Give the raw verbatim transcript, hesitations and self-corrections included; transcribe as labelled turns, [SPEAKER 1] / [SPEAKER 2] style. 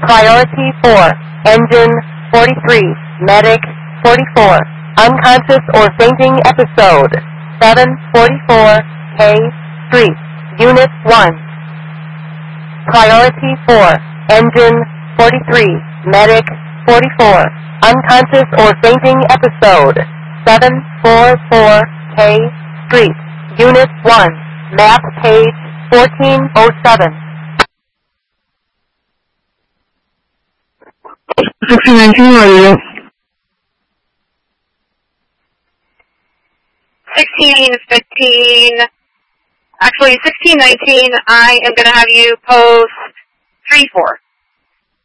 [SPEAKER 1] Priority four, Engine forty-three, Medic forty-four, Unconscious or Fainting Episode seven forty-four K Street, Unit one. Priority four, Engine forty-three, Medic forty-four, Unconscious or Fainting Episode seven forty-four K Street, Unit one, Map Page fourteen oh seven.
[SPEAKER 2] sixteen nineteen, where are you?
[SPEAKER 3] sixteen fifteen, actually sixteen nineteen, I am going to have you post three four.